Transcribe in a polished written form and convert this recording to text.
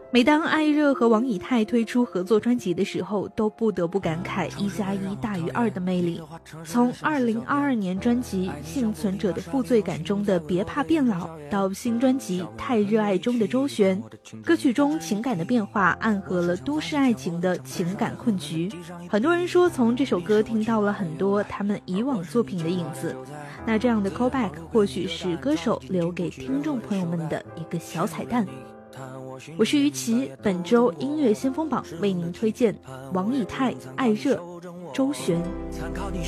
每当艾热和王以太推出合作专辑的时候，都不得不感慨1+1大于2的魅力。从2022年专辑《幸存者的负罪感》中的别怕变老，到新专辑《太热爱》中的周璇，歌曲中情感的变化暗合了都市爱情的情感困局。很多人说从这首歌听到了很多他们以往作品的影子，那这样的 callback 或许是歌手留给听众朋友们的一个小彩蛋。我是于琦，本周音乐先锋榜为您推荐王以太、艾热、周璇。